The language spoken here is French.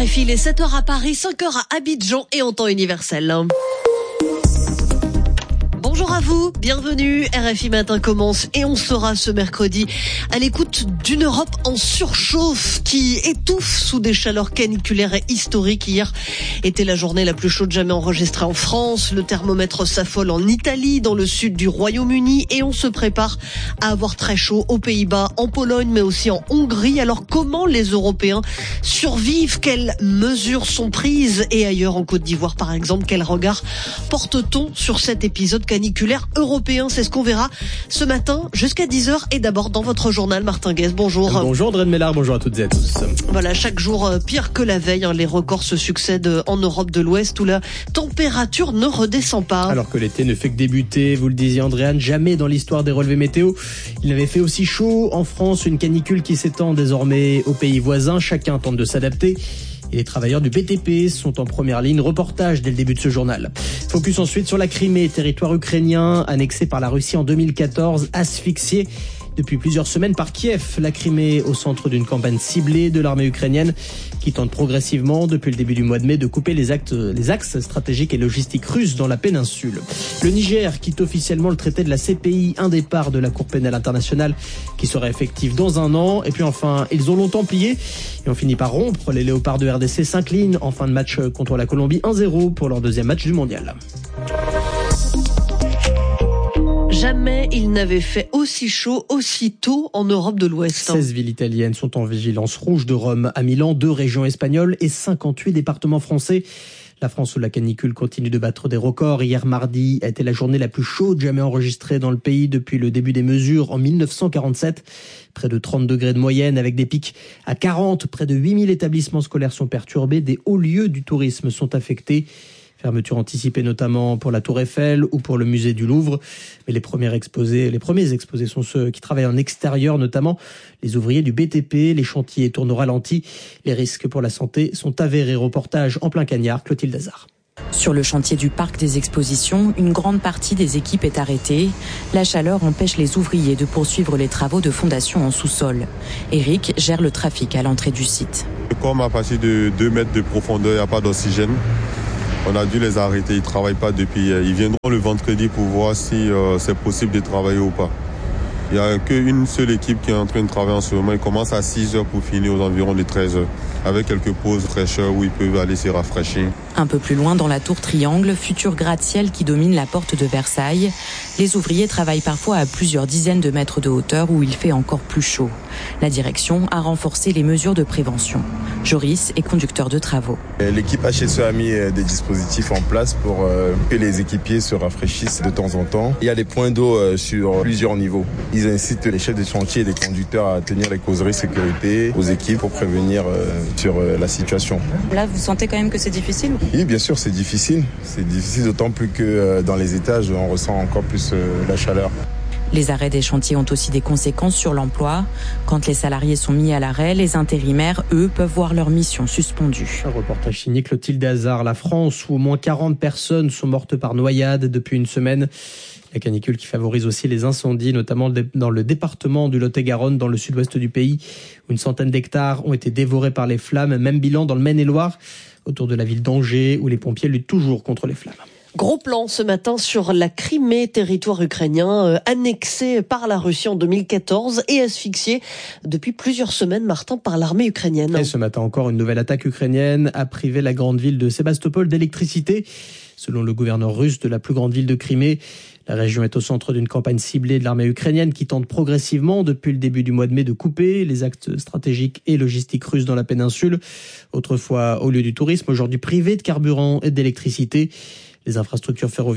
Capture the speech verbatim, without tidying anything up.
F I, il est sept heures à Paris, cinq heures à Abidjan et en temps universel. Bonjour à vous, bienvenue, R F I Matin commence et on sera ce mercredi à l'écoute d'une Europe en surchauffe qui étouffe sous des chaleurs caniculaires et historiques. Hier était la journée la plus chaude jamais enregistrée en France, le thermomètre s'affole en Italie, dans le sud du Royaume-Uni et on se prépare à avoir très chaud aux Pays-Bas, en Pologne mais aussi en Hongrie. Alors comment les Européens survivent? Quelles mesures sont prises? Et ailleurs en Côte d'Ivoire par exemple, quel regard porte-t-on sur cet épisode caniculaire européen? C'est ce qu'on verra ce matin jusqu'à dix heures. Et d'abord dans votre journal, Martin Guez, bonjour. Bonjour André Mellard, bonjour à toutes et à tous. Voilà, chaque jour pire que la veille, hein, les records se succèdent en Europe de l'Ouest où la température ne redescend pas. Alors que l'été ne fait que débuter, vous le disiez Andréane, jamais dans l'histoire des relevés météo il n'avait fait aussi chaud. En France, une canicule qui s'étend désormais aux pays voisins, chacun tente de s'adapter. Et les travailleurs du B T P sont en première ligne. Reportage dès le début de ce journal. Focus ensuite sur la Crimée, territoire ukrainien annexé par la Russie en deux mille quatorze, asphyxié depuis plusieurs semaines par Kiev. La Crimée au centre d'une campagne ciblée de l'armée ukrainienne qui tente progressivement depuis le début du mois de mai de couper les, actes, les axes stratégiques et logistiques russes dans la péninsule. Le Niger quitte officiellement le traité de la C P I, un départ de la Cour pénale internationale qui sera effectif dans un an. Et puis enfin, ils ont longtemps plié et ont fini par rompre. Les Léopards de R D C s'inclinent en fin de match contre la Colombie un zéro pour leur deuxième match du mondial. Jamais il n'avait fait aussi chaud, aussi tôt en Europe de l'Ouest. seize villes italiennes sont en vigilance rouge, de Rome à Milan, deux régions espagnoles et cinquante-huit départements français. La France où la canicule continue de battre des records. Hier mardi a été la journée la plus chaude jamais enregistrée dans le pays depuis le début des mesures en mille neuf cent quarante-sept. Près de trente degrés de moyenne avec des pics à quarante. Près de huit mille établissements scolaires sont perturbés. Des hauts lieux du tourisme sont affectés. Fermeture anticipée notamment pour la Tour Eiffel ou pour le musée du Louvre. Mais les premiers exposés, les premiers exposés sont ceux qui travaillent en extérieur, notamment les ouvriers du B T P. Les chantiers tournent au ralenti. Les risques pour la santé sont avérés. Reportage en plein cagnard, Clotilde Hazard. Sur le chantier du parc des expositions, une grande partie des équipes est arrêtée. La chaleur empêche les ouvriers de poursuivre les travaux de fondation en sous-sol. Eric gère le trafic à l'entrée du site. Comme à partir de deux mètres de profondeur, il n'y a pas d'oxygène. On a dû les arrêter, ils ne travaillent pas depuis. Ils viendront le vendredi pour voir si euh, c'est possible de travailler ou pas. Il n'y a qu'une seule équipe qui est en train de travailler en ce moment. Ils commencent à six heures pour finir aux environs de treize heures. Avec quelques pauses fraîcheur où ils peuvent aller se rafraîchir. Un peu plus loin, dans la tour Triangle, futur gratte-ciel qui domine la porte de Versailles, les ouvriers travaillent parfois à plusieurs dizaines de mètres de hauteur où il fait encore plus chaud. La direction a renforcé les mesures de prévention. Joris est conducteur de travaux. L'équipe H S E a mis des dispositifs en place pour que les équipiers se rafraîchissent de temps en temps. Il y a des points d'eau sur plusieurs niveaux. Ils incitent les chefs de chantier et les conducteurs à tenir les causeries sécurité aux équipes pour prévenir sur la situation. Là, vous sentez quand même que c'est difficile ? Oui, bien sûr, c'est difficile. C'est difficile d'autant plus que dans les étages, on ressent encore plus la chaleur. Les arrêts des chantiers ont aussi des conséquences sur l'emploi. Quand les salariés sont mis à l'arrêt, les intérimaires, eux, peuvent voir leur mission suspendue. Un reportage signé Clotilde Hazard. La France, où au moins quarante personnes sont mortes par noyade depuis une semaine. La canicule qui favorise aussi les incendies, notamment dans le département du Lot-et-Garonne, dans le sud-ouest du pays, où une centaine d'hectares ont été dévorés par les flammes. Même bilan dans le Maine-et-Loire, autour de la ville d'Angers, où les pompiers luttent toujours contre les flammes. Gros plan ce matin sur la Crimée, territoire ukrainien euh, annexé par la Russie en deux mille quatorze et asphyxié depuis plusieurs semaines, Martin, par l'armée ukrainienne. Et ce matin encore, une nouvelle attaque ukrainienne a privé la grande ville de Sébastopol d'électricité. Selon le gouverneur russe de la plus grande ville de Crimée, la région est au centre d'une campagne ciblée de l'armée ukrainienne qui tente progressivement, depuis le début du mois de mai, de couper les axes stratégiques et logistiques russes dans la péninsule. Autrefois au lieu du tourisme, aujourd'hui privé de carburant et d'électricité. Les infrastructures ferroviaires